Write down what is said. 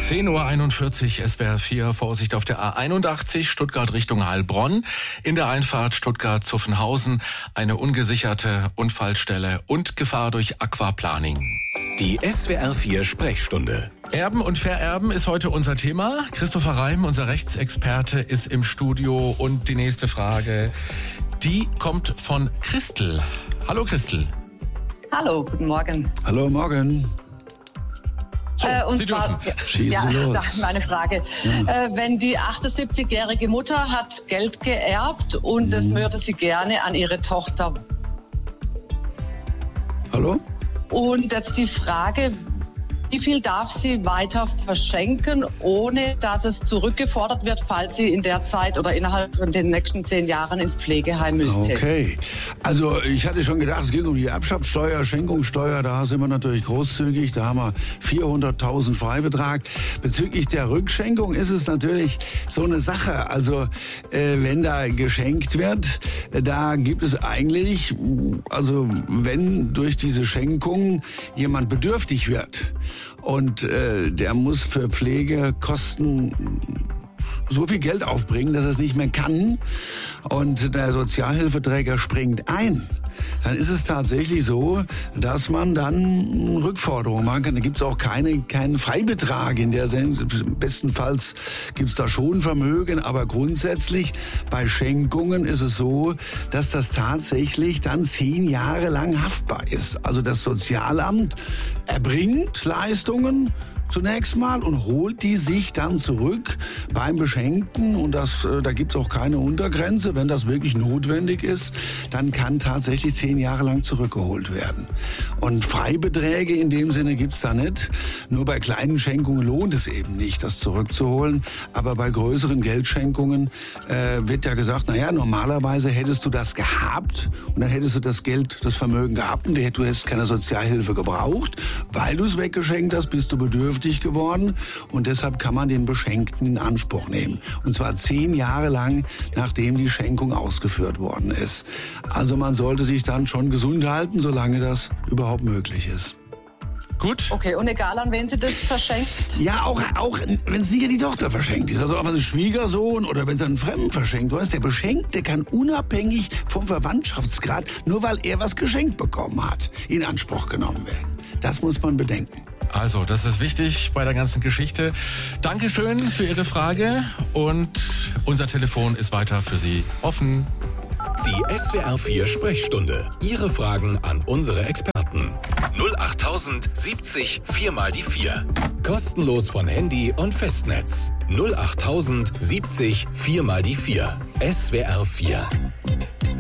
10:41 Uhr, SWR 4, Vorsicht auf der A81, Stuttgart Richtung Heilbronn. In der Einfahrt Stuttgart-Zuffenhausen eine ungesicherte Unfallstelle und Gefahr durch Aquaplaning. Die SWR 4 Sprechstunde. Erben und Vererben ist heute unser Thema. Christopher Reim, unser Rechtsexperte, ist im Studio. Und die nächste Frage, die kommt von Christel. Hallo Christel. Hallo, guten Morgen. Hallo, morgen. So, und Sie zwar, Schießen Sie los. das ist meine Frage. Ja. Wenn die 78-jährige Mutter hat Geld geerbt und das würde sie gerne an ihre Tochter. Hallo? Und jetzt die Frage, wie viel darf sie weiter verschenken, ohne dass es zurückgefordert wird, falls sie in der Zeit oder innerhalb von den nächsten 10 Jahren ins Pflegeheim müsste? Okay. Also ich hatte schon gedacht, es ging um die Erbschaftssteuer, Schenkungssteuer, da sind wir natürlich großzügig, da haben wir 400.000 Freibetrag. Bezüglich der Rückschenkung ist es natürlich so eine Sache. Also wenn da geschenkt wird, da gibt es eigentlich, also wenn durch diese Schenkung jemand bedürftig wird, und der muss für Pflegekosten so viel Geld aufbringen, dass er es nicht mehr kann. Und der Sozialhilfeträger springt ein. Dann ist es tatsächlich so, dass man dann Rückforderungen machen kann. Da gibt es auch keinen Freibetrag in der Sendung. Bestenfalls gibt es da schon Vermögen, aber grundsätzlich bei Schenkungen ist es so, dass das tatsächlich dann 10 Jahre lang haftbar ist. Also das Sozialamt erbringt Leistungen zunächst mal und holt die sich dann zurück beim Beschenkten. Und da gibt es auch keine Untergrenze. Wenn das wirklich notwendig ist, dann kann tatsächlich 10 Jahre lang zurückgeholt werden. Und Freibeträge in dem Sinne gibt's da nicht. Nur bei kleinen Schenkungen lohnt es eben nicht, das zurückzuholen. Aber bei größeren Geldschenkungen wird ja gesagt, naja, normalerweise hättest du das gehabt und dann hättest du das Geld, das Vermögen gehabt und du hättest keine Sozialhilfe gebraucht. Weil du es weggeschenkt hast, bist du bedürftig geworden und deshalb kann man den Beschenkten in Anspruch nehmen. Und zwar 10 Jahre lang, nachdem die Schenkung ausgeführt worden ist. Also man sollte sich dann schon gesund halten, solange das überhaupt möglich ist. Gut. Okay, und egal an wen sie das verschenkt? Ja, auch wenn es nicht an die Tochter verschenkt ist, also auch an den Schwiegersohn oder wenn es an einen Fremden verschenkt wird, der Beschenkte kann unabhängig vom Verwandtschaftsgrad, nur weil er was geschenkt bekommen hat, in Anspruch genommen werden. Das muss man bedenken. Also, das ist wichtig bei der ganzen Geschichte. Dankeschön für Ihre Frage und unser Telefon ist weiter für Sie offen. Die SWR 4 Sprechstunde. Ihre Fragen an unsere Experten. 08000 70 4 mal die 4. Kostenlos von Handy und Festnetz. 08000 70 4 mal die 4. SWR 4.